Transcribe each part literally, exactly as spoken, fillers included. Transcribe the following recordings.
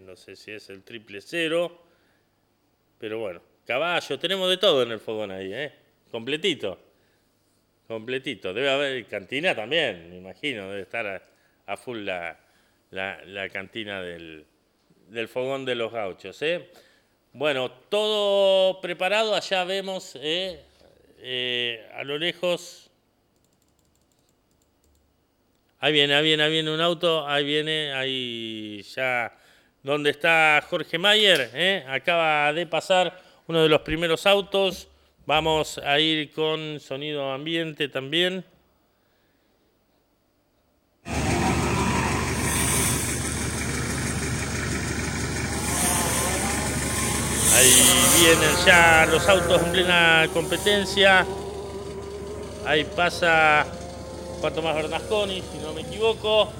no sé si es el triple cero, pero bueno, caballo, tenemos de todo en el fogón ahí, ¿eh? Completito, completito. Debe haber cantina también, me imagino, debe estar a, a full la, la, la cantina del, del fogón de los gauchos, ¿eh? Bueno, todo preparado, allá vemos eh, eh, a lo lejos. Ahí viene, ahí viene, ahí viene un auto, ahí viene, ahí ya donde está Jorge Mayer, ¿eh? Acaba de pasar uno de los primeros autos. Vamos a ir con sonido ambiente también. Ahí vienen ya los autos en plena competencia. Ahí pasa Juan Tomás Bernasconi, si no me equivoco,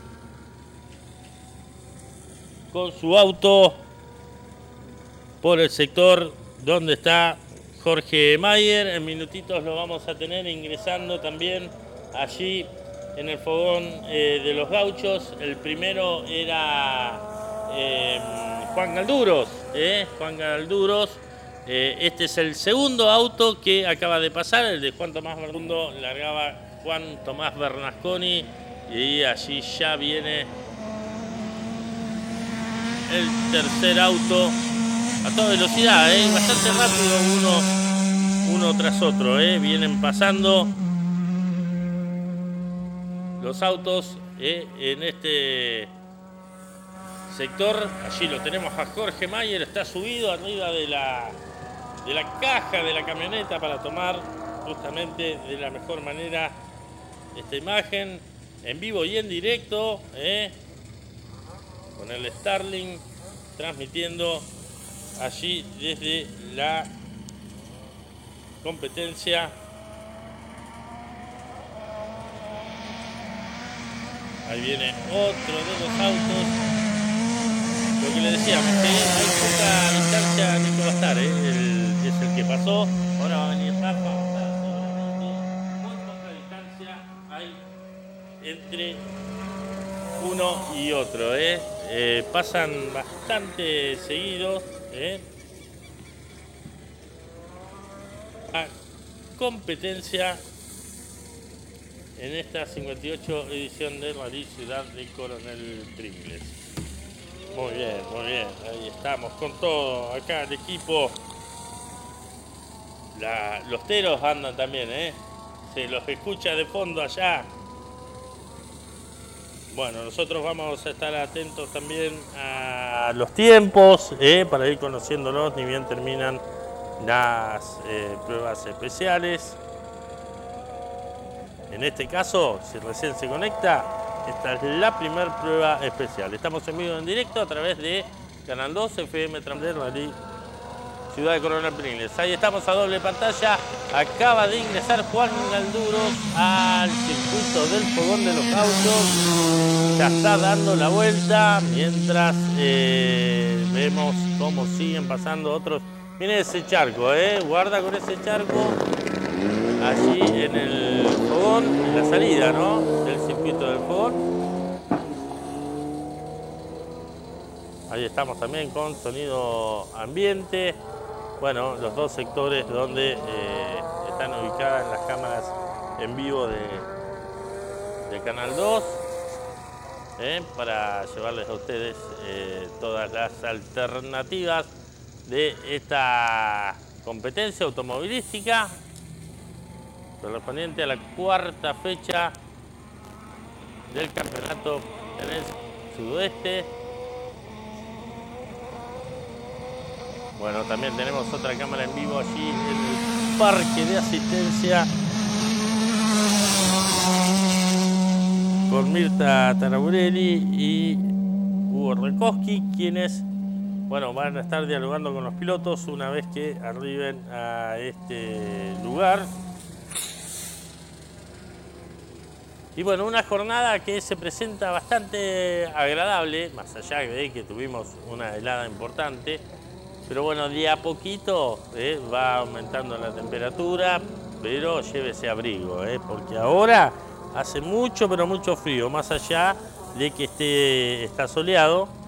con su auto por el sector donde está Jorge Mayer. En minutitos lo vamos a tener ingresando también allí en el fogón eh, de los gauchos. El primero era eh, Juan Galduros, eh, Juan Galduros. Eh, este es el segundo auto que acaba de pasar, el de Juan Tomás Berrundo, largaba Juan Tomás Bernasconi y allí ya viene el tercer auto a toda velocidad, eh, bastante rápido uno, uno tras otro, eh, vienen pasando los autos eh, en este sector. Allí lo tenemos a Jorge Mayer, está subido arriba de la de la caja de la camioneta para tomar justamente de la mejor manera esta imagen en vivo y en directo, ¿eh? Con el Starlink transmitiendo allí desde la competencia. Ahí viene otro de los autos. Lo que le decíamos, que hay poca distancia Nico Bastar, ¿eh? El, es el que pasó. Ahora va a venir Rafa, va a estar seguramente. Muy poca distancia hay entre uno y otro, ¿eh? Eh, pasan bastante seguidos, ¿eh? A competencia en esta cincuenta y ocho edición de Rally Ciudad de Coronel Pringles. Muy bien, muy bien, ahí estamos con todo, acá el equipo. La, los teros andan también, ¿eh? Se los escucha de fondo allá. Bueno, nosotros vamos a estar atentos también a los tiempos, ¿eh? Para ir conociéndolos, ni bien terminan las eh, pruebas especiales. En este caso, si recién se conecta, esta es la primera prueba especial. Estamos en vivo en directo a través de Canal dos, F M Tramler Rally Ciudad de Coronel Pringles. Ahí estamos a doble pantalla. Acaba de ingresar Juan Galduros al circuito del fogón de los autos. Ya está dando la vuelta mientras eh, vemos cómo siguen pasando otros. Miren ese charco, eh. Guarda con ese charco. Allí en el fogón, en la salida, ¿no? Del circuito del fogón. Ahí estamos también con sonido ambiente. Bueno, los dos sectores donde eh, están ubicadas las cámaras en vivo de, de Canal dos. Eh, para llevarles a ustedes eh, todas las alternativas de esta competencia automovilística correspondiente a la cuarta fecha del campeonato en el sudoeste. Bueno, también tenemos otra cámara en vivo allí en el parque de asistencia con Mirta Taraburelli y Hugo Rekoski, quienes bueno, van a estar dialogando con los pilotos una vez que arriben a este lugar. Y bueno, una jornada que se presenta bastante agradable, más allá de que tuvimos una helada importante. Pero bueno, de a poquito eh, va aumentando la temperatura, pero llévese abrigo, eh, porque ahora hace mucho, pero mucho frío, más allá de que esté, está soleado.